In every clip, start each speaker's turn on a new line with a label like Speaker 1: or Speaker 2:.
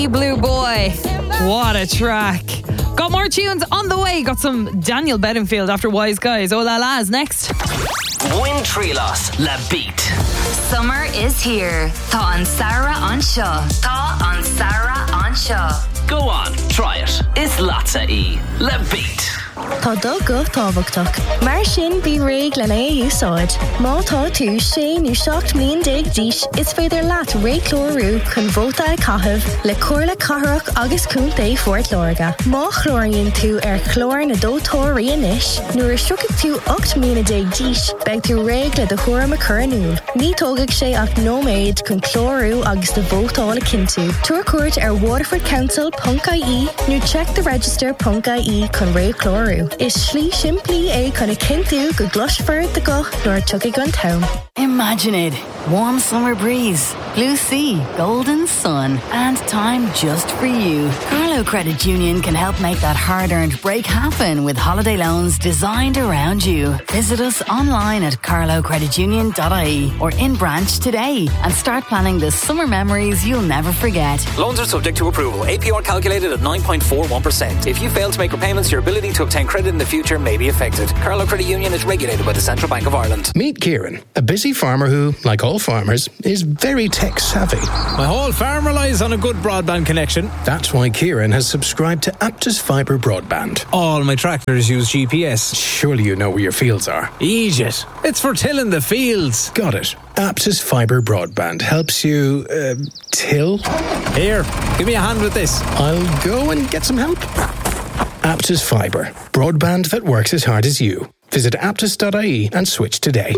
Speaker 1: Blue Boy. What a track. Got more tunes on the way. Got some Daniel Bedingfield after Wise Guys. Oh la la's next.
Speaker 2: Win Trilos La Beat.
Speaker 3: Summer is here. Tá an Sarah anseo. Tá an Sarah anseo.
Speaker 2: Go on, try it. It's Latza E. La Beat.
Speaker 4: Tá dul go tábhachtach. Mar sin bí réig le é úsáid. Má tá tú 6 nó 7 mbliain déag díos, is féidir leat réichlórú chun bhóta caithfh le cuirla cathrach agus cúnta Fort Lorga. Má chlóraíonn tú chlór na dótóirí inis, nuair strucadh tú 8 mbliain déag díos, beag tú réig le do chuairm a churanúil. Ní tógadh sé ach nóméid chun chlórú agus do bhótála cinnte. Tuair cuairt waterfordcouncil.ie nó check the register.ie chun réichlórú. Is slí siimplí chuna cinntiú go gluisfear de go nuair tugadh an town.
Speaker 5: Imagine it. Warm summer breeze, blue sea, golden sun, and time just for you. Carlo Credit Union can help make that hard-earned break happen with holiday loans designed around you. Visit us online at carlocreditunion.ie or in branch today and start planning the summer memories you'll never forget.
Speaker 6: Loans are subject to approval. APR calculated at 9.41%. If you fail to make repayments, your ability to obtain credit in the future may be affected. Carlo Credit Union is regulated by the Central Bank of Ireland.
Speaker 7: Meet Kieran, a busy farmer who, like all farmers, is very tech savvy.
Speaker 8: My whole farm relies on a good broadband connection.
Speaker 7: That's why Kieran has subscribed to Aptus Fibre Broadband.
Speaker 8: All my tractors use GPS.
Speaker 7: Surely you know where your fields are.
Speaker 8: Egypt. It's for tilling the fields.
Speaker 7: Got it. Aptus Fibre Broadband helps you, till?
Speaker 8: Here, give me a hand with this.
Speaker 7: I'll go and get some help. Aptus Fibre. Broadband that works as hard as you. Visit aptus.ie and switch today.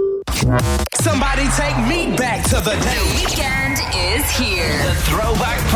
Speaker 2: Somebody take me back to the day.
Speaker 3: The weekend is here.
Speaker 2: The Throwback